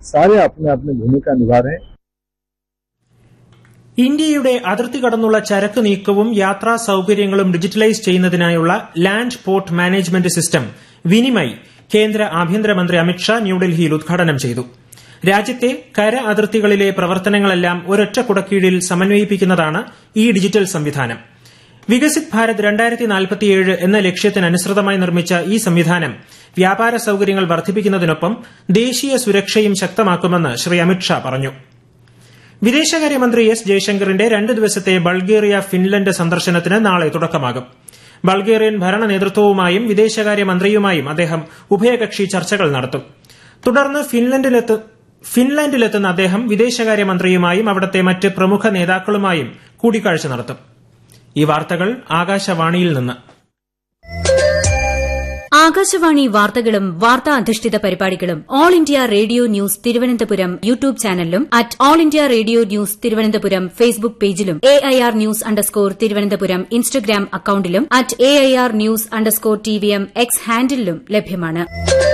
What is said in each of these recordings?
सारे अपने अपनी भूमिका निभा रहे हैं. ഇന്ത്യയുടെ അതിർത്തി കടന്നുള്ള ചരക്ക് നീക്കവും യാത്രാ സൌകര്യങ്ങളും digitalise ചെയ്യുന്നതിനായുള്ള land port management system Vinimay കേന്ദ്ര ആഭ്യന്തരമന്ത്രി അമിത്ഷാ ന്യൂഡൽഹിയിൽ ഉദ്ഘാടനം ചെയ്തു. രാജ്യത്തെ കര അതിർത്തികളിലെ പ്രവർത്തനങ്ങളെല്ലാം ഒരൊറ്റ കുടക്കീഴിൽ സമന്വയിപ്പിക്കുന്നതാണ് ഈ ഡിജിറ്റൽ സംവിധാനം. വികസിത് ഭാരത് 2047 എന്ന ലക്ഷ്യത്തിനനുസൃതമായി നിർമ്മിച്ച ഈ സംവിധാനം വ്യാപാര സൌകര്യങ്ങൾ വർദ്ധിപ്പിക്കുന്നതിനൊപ്പം ദേശീയ സുരക്ഷയും ശക്തമാക്കുമെന്ന് ശ്രീ അമിത്ഷാ പറഞ്ഞു. വിദേശകാര്യമന്ത്രി എസ് ജയശങ്കറിന്റെ 2 ദിവസത്തെ ബൾഗേറിയ ഫിൻലൻഡ് സന്ദർശനത്തിന് നാളെ തുടക്കമാകും. ബൾഗേറിയൻ ഭരണ നേതൃത്വവുമായും വിദേശകാര്യമന്ത്രിയുമായും അദ്ദേഹം ഉഭയകക്ഷി ചർച്ചകൾ നടത്തും. തുടർന്ന് ഫിൻലാൻഡിലെത്തുന്ന അദ്ദേഹം വിദേശകാര്യമന്ത്രിയുമായും അവിടത്തെ മറ്റ് പ്രമുഖ നേതാക്കളുമായും കൂടിക്കാഴ്ച നടത്തും. ഈ വാർത്തകൾ ആകാശവാണിയിൽ നിന്ന്. ആകാശവാണി വാർത്തകളും വാർത്താ അധിഷ്ഠിത പരിപാടികളും all India radio news Thiruvananthapuram YouTube ചാനലിലും at all India radio news Thiruvananthapuram Facebook പേജിലും AIR ന്യൂസ് _ തിരുവനന്തപുരം ഇൻസ്റ്റഗ്രാം അക്കൌണ്ടിലും at AIR news _ TVM X ഹാൻഡിലും ലഭ്യമാണ്.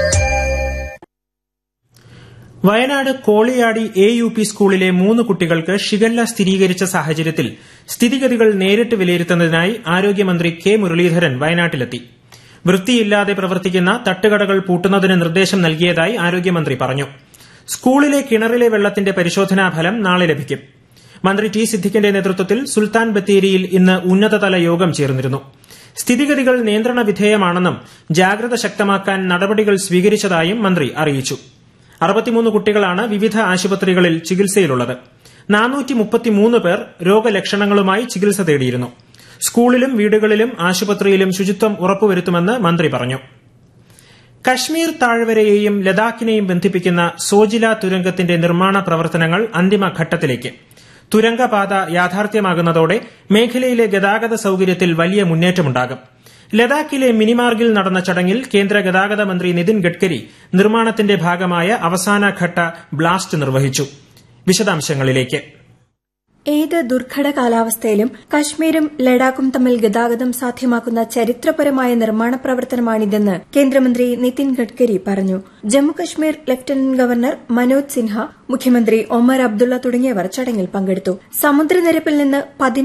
വയനാട് കോളിയാടി AUP സ്കൂളിലെ 3 കുട്ടികൾക്ക് ഷിഗല്ല സ്ഥിരീകരിച്ച സാഹചര്യത്തിൽ സ്ഥിതിഗതികൾ നേരിട്ട് വിലയിരുത്തുന്നതിനായി ആരോഗ്യമന്ത്രി കെ മുരളീധരൻ വയനാട്ടിലെത്തി. വൃത്തിയില്ലാതെ പ്രവർത്തിക്കുന്ന തട്ടുകടകൾ പൂട്ടുന്നതിന് നിർദ്ദേശം നൽകിയതായി ആരോഗ്യമന്ത്രി പറഞ്ഞു. സ്കൂളിലെ കിണറിലെ വെള്ളത്തിന്റെ പരിശോധനാ ഫലം നാളെ ലഭിക്കും. മന്ത്രി ടി സിദ്ദിഖിന്റെ നേതൃത്വത്തിൽ സുൽത്താൻ ബത്തേരിയിൽ ഇന്ന് ഉന്നതതല യോഗം ചേർന്നിരുന്നു. സ്ഥിതിഗതികൾ നിയന്ത്രണ വിധേയമാണെന്നും ജാഗ്രത ശക്തമാക്കാൻ നടപടികൾ സ്വീകരിച്ചതായും മന്ത്രി അറിയിച്ചു. 63 കുട്ടികളാണ് വിവിധ ആശുപത്രികളിൽ ചികിത്സയിലുള്ളത്. 433 പേർ രോഗലക്ഷണങ്ങളുമായി ചികിത്സ തേടിയിരുന്നു. സ്കൂളിലും വീടുകളിലും ആശുപത്രിയിലും ശുചിത്വം ഉറപ്പുവരുത്തുമെന്ന് മന്ത്രി പറഞ്ഞു. കശ്മീർ താഴ്വരയെയും ലഡാക്കിനെയും ബന്ധിപ്പിക്കുന്ന സോജില തുരങ്കത്തിന്റെ നിർമ്മാണ പ്രവർത്തനങ്ങൾ അന്തിമഘട്ടത്തിലേക്ക്. തുരങ്കപാത യാഥാർത്ഥ്യമാകുന്നതോടെ മേഖലയിലെ ഗതാഗത സൌകര്യത്തിൽ വലിയ മുന്നേറ്റമുണ്ടാകും. ലഡാക്കിലെ മിനിമാർഗിൽ നടന്ന ചടങ്ങിൽ കേന്ദ്ര ഗതാഗത മന്ത്രി നിതിൻ ഗഡ്കരി നിർമ്മാണത്തിന്റെ ഭാഗമായ അവസാനഘട്ട ബ്ലാസ്റ്റ് നിർവഹിച്ചു. വിശദാംശങ്ങളിലേക്ക്. ഏത് ദുർഘട കാലാവസ്ഥയിലും കശ്മീരും ലഡാക്കും തമ്മിൽ ഗതാഗതം സാധ്യമാക്കുന്ന ചരിത്രപരമായ നിർമ്മാണ പ്രവർത്തനമാണിതെന്ന് കേന്ദ്രമന്ത്രി നിതിൻ ഗഡ്കരി പറഞ്ഞു. ജമ്മുകശ്മീർ ലഫ്റ്റനന്റ് ഗവർണർ മനോജ് സിൻഹ, മുഖ്യമന്ത്രി ഒമർ അബ്ദുള്ള തുടങ്ങിയവർ ചടങ്ങിൽ പങ്കെടുത്തു. സമുദ്രനിരപ്പിൽ നിന്ന്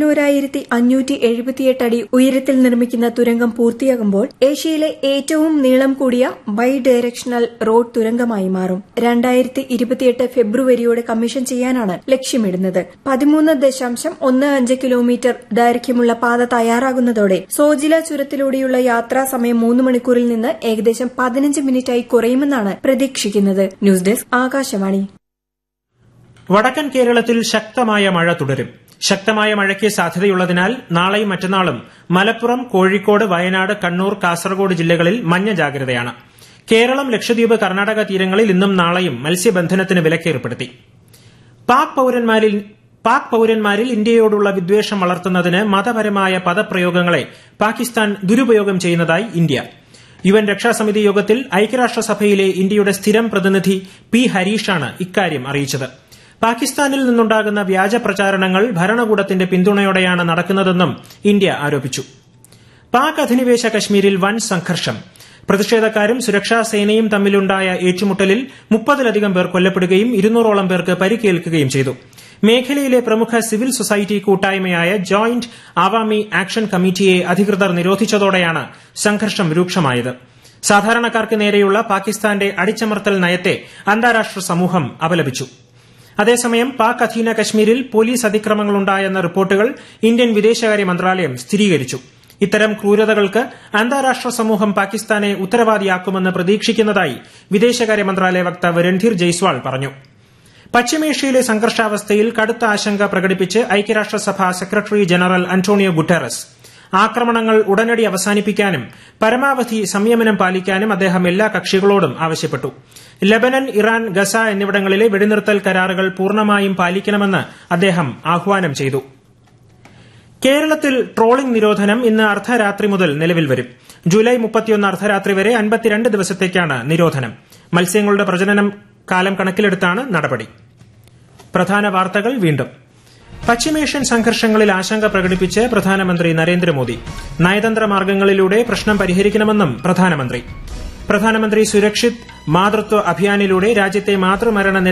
11,578 അടി ഉയരത്തിൽ നിർമ്മിക്കുന്ന തുരങ്കം പൂർത്തിയാകുമ്പോൾ ഏഷ്യയിലെ ഏറ്റവും നീളം കൂടിയ ബൈ ഡയറക്ഷണൽ റോഡ് തുരങ്കമായി മാറും. 2028 ഫെബ്രുവരിയോടെ കമ്മീഷൻ ചെയ്യാനാണ് ലക്ഷ്യമിടുന്നത്. 13.15 കിലോമീറ്റർ ദൈർഘ്യമുള്ള പാത തയ്യാറാകുന്നതോടെ സോജില ചുരത്തിലൂടെയുള്ള യാത്രാ സമയം 3 മണിക്കൂറിൽ നിന്ന് ഏകദേശം 15 മിനിറ്റായി കുറയുമെന്നാണ് പ്രതീക്ഷിക്കുന്നത്. News desk Akashvani. വടക്കൻ കേരളത്തിൽ ശക്തമായ മഴ തുടരും. ശക്തമായ മഴയ്ക്ക് സാധ്യതയുള്ളതിനാൽ നാളെയും മറ്റന്നാളും മലപ്പുറം, കോഴിക്കോട്, വയനാട്, കണ്ണൂർ, കാസർഗോഡ് ജില്ലകളിൽ മഞ്ഞ ജാഗ്രതയാണ്. കേരളം, ലക്ഷദ്വീപ്, കർണാടക തീരങ്ങളിൽ ഇന്നും നാളെയും മത്സ്യബന്ധനത്തിന് വിലക്കേർപ്പെടുത്തി. പാക് പൌരന്മാരിൽ ഇന്ത്യയോടുള്ള വിദ്വേഷം വളർത്തുന്നതിന് മതപരമായ പദപ്രയോഗങ്ങളെ പാകിസ്ഥാൻ ദുരുപയോഗം ചെയ്യുന്നതായി ഇന്ത്യ. UN രക്ഷാസമിതി യോഗത്തിൽ ഐക്യരാഷ്ട്രസഭയിലെ ഇന്ത്യയുടെ സ്ഥിരം പ്രതിനിധി P. ഹരീഷാണ് ഇക്കാര്യം അറിയിച്ചത്. പാകിസ്ഥാനിൽ നിന്നുണ്ടാകുന്ന വ്യാജ പ്രചാരണങ്ങൾ ഭരണകൂടത്തിന്റെ പിന്തുണയോടെയാണ് നടക്കുന്നതെന്നും ഇന്ത്യ ആരോപിച്ചു. പാക് അധിനിവേശ കശ്മീരിൽ വൻ സംഘർഷം. പ്രതിഷേധക്കാരും സുരക്ഷാ സേനയും തമ്മിലുണ്ടായ ഏറ്റുമുട്ടലിൽ 30-ലധികം പേർ കൊല്ലപ്പെടുകയും 200ഓളം പേർക്ക് പരിക്കേൽക്കുകയും ചെയ്തു. മേഖലയിലെ പ്രമുഖ സിവിൽ സൊസൈറ്റി കൂട്ടായ്മയായ ജോയിന്റ് ആവാമി ആക്ഷൻ കമ്മിറ്റിയെ അധികൃതർ നിരോധിച്ചതോടെയാണ് സംഘർഷം രൂക്ഷമായത്. സാധാരണക്കാർക്ക് നേരെയുള്ള പാകിസ്ഥാന്റെ അടിച്ചമർത്തൽ നയത്തെ അന്താരാഷ്ട്ര സമൂഹം അപലപിച്ചു. അതേസമയം പാക് അധീന കശ്മീരിൽ പോലീസ് അതിക്രമങ്ങളുണ്ടായെന്ന റിപ്പോർട്ടുകൾ ഇന്ത്യൻ വിദേശകാര്യ മന്ത്രാലയം സ്ഥിരീകരിച്ചു. ഇത്തരം ക്രൂരതകൾക്ക് അന്താരാഷ്ട്ര സമൂഹം പാകിസ്ഥാനെ ഉത്തരവാദിയാക്കുമെന്ന് പ്രതീക്ഷിക്കുന്നതായി വിദേശകാര്യ മന്ത്രാലയ വക്താവ് രൺധീർ ജയ്സ്വാൾ പറഞ്ഞു. പശ്ചിമേഷ്യയിലെ സംഘർഷാവസ്ഥയിൽ കടുത്ത ആശങ്ക പ്രകടിപ്പിച്ച് ഐക്യരാഷ്ട്രസഭ സെക്രട്ടറി ജനറൽ അന്റോണിയോ ഗുട്ടറസ് ആക്രമണങ്ങൾ ഉടനടി അവസാനിപ്പിക്കാനും പരമാവധി സംയമനം പാലിക്കാനും അദ്ദേഹം എല്ലാ കക്ഷികളോടും ആവശ്യപ്പെട്ടു. ലബനൻ, ഇറാൻ, ഗസ എന്നിവിടങ്ങളിലെ വെടിനിർത്തൽ കരാറുകൾ പൂർണ്ണമായും പാലിക്കണമെന്ന് അദ്ദേഹം ആഹ്വാനം ചെയ്തു. കേരളത്തിൽ ട്രോളിംഗ് നിരോധനം ഇന്ന് അർദ്ധരാത്രി മുതൽ നിലവിൽ വരും. ജൂലൈ 31 അർദ്ധരാത്രി വരെ 52 ദിവസത്തേക്കാണ് നിരോധനം. മത്സ്യങ്ങളുടെ പ്രജനനം കാലം കണക്കിലെടുത്താണ് നടപടി. പ്രധാന വാർത്തകൾ വീണ്ടും. പശ്ചിമേഷ്യൻ സംഘർഷങ്ങളിൽ ആശങ്ക പ്രകടിപ്പിച്ച് പ്രധാനമന്ത്രി നരേന്ദ്രമോദി. നയതന്ത്ര മാർഗ്ഗങ്ങളിലൂടെ പ്രശ്നം പരിഹരിക്കണമെന്നും പ്രധാനമന്ത്രി സുരക്ഷിത് മാതൃത്വ അഭിയാനിലൂടെ രാജ്യത്തെ മാതൃമരണ